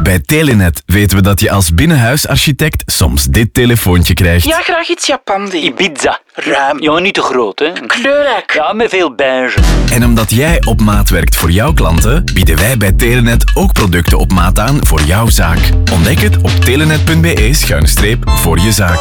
Bij Telenet weten we dat je als binnenhuisarchitect soms dit telefoontje krijgt. Ja, graag iets Japandi. Ibiza. Ruim. Ja, niet te groot, hè. Kleurrijk. Ja, met veel beige. En omdat jij op maat werkt voor jouw klanten, bieden wij bij Telenet ook producten op maat aan voor jouw zaak. Ontdek het op telenet.be/voor je zaak.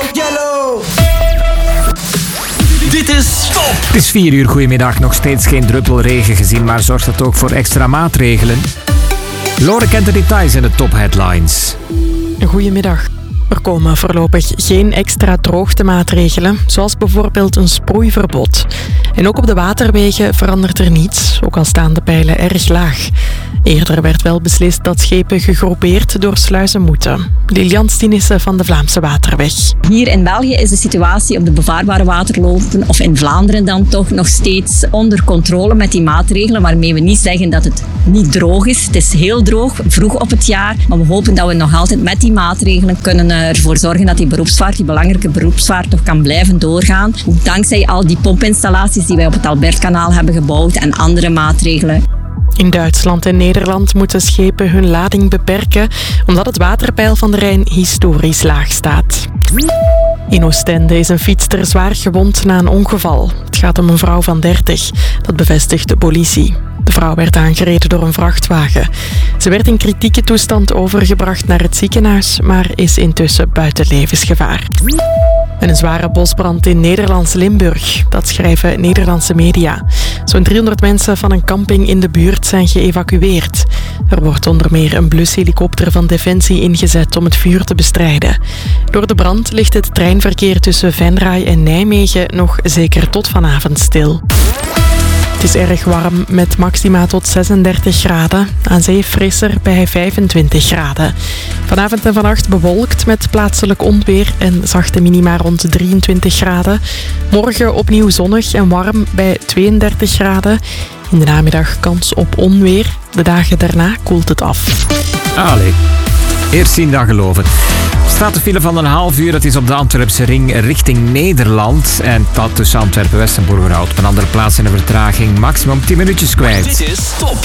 Dit is Top! Het is 4 uur, goedemiddag. Nog steeds geen druppel regen gezien, maar zorgt het ook voor extra maatregelen? Lore kent de details in de top-headlines. Goedemiddag. Er komen voorlopig geen extra droogtemaatregelen, zoals bijvoorbeeld een sproeiverbod. En ook op de waterwegen verandert er niets, ook al staan de pijlen erg laag. Eerder werd wel beslist dat schepen gegroepeerd door sluizen moeten. Lilian Stienissen van de Vlaamse Waterweg. Hier in België is de situatie op de bevaarbare waterlopen, of in Vlaanderen dan toch, nog steeds onder controle met die maatregelen, waarmee we niet zeggen dat het niet droog is. Het is heel droog, vroeg op het jaar, maar we hopen dat we nog altijd met die maatregelen kunnen ervoor zorgen dat die beroepsvaart, die belangrijke beroepsvaart, toch kan blijven doorgaan. Ook dankzij al die pompinstallaties die wij op het Albertkanaal hebben gebouwd en andere maatregelen. In Duitsland en Nederland moeten schepen hun lading beperken, omdat het waterpeil van de Rijn historisch laag staat. In Oostende is een fietster zwaar gewond na een ongeval. Het gaat om een vrouw van 30, dat bevestigt de politie. De vrouw werd aangereden door een vrachtwagen. Ze werd in kritieke toestand overgebracht naar het ziekenhuis, maar is intussen buiten levensgevaar. En een zware bosbrand in Nederlands Limburg. Dat schrijven Nederlandse media. Zo'n 300 mensen van een camping in de buurt zijn geëvacueerd. Er wordt onder meer een blushelikopter van Defensie ingezet om het vuur te bestrijden. Door de brand ligt het treinverkeer tussen Venray en Nijmegen nog zeker tot vanavond stil. Het is erg warm met maxima tot 36 graden. Aan zee frisser bij 25 graden. Vanavond en vannacht bewolkt met plaatselijk onweer en zachte minima rond 23 graden. Morgen opnieuw zonnig en warm bij 32 graden. In de namiddag kans op onweer. De dagen daarna koelt het af. Allee, eerst zien dan geloven. Staat de file van een half uur, dat is op de Antwerpse ring richting Nederland. En dat tussen Antwerpen-West en Boerhout. Op een andere plaats in de vertraging maximum 10 minuutjes kwijt. Dit is Top!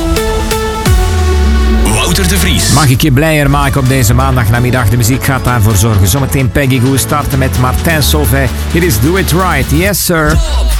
Wouter de Vries. Mag ik je blijer maken op deze maandagnamiddag? De muziek gaat daarvoor zorgen. Zometeen Peggy Goo starten met Martin Solveig. Hier is Do It Right. Yes, sir.